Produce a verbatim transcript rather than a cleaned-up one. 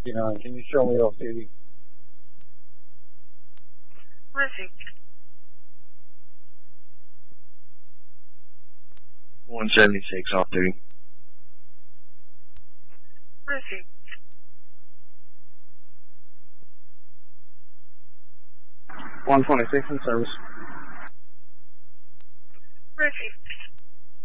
You know, can you show me off duty? Received. one seventy-six off duty. Received. one twenty-six in service. Received.